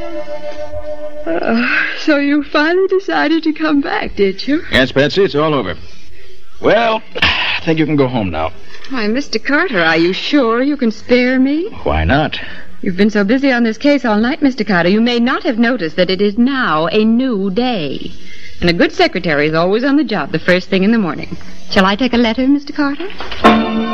So you finally decided to come back, did you? Yes, Patsy, it's all over. Well, I think you can go home now. Why, Mr. Carter, are you sure you can spare me? Why not? You've been so busy on this case all night, Mr. Carter, you may not have noticed that it is now a new day. And a good secretary is always on the job the first thing in the morning. Shall I take a letter, Mr. Carter?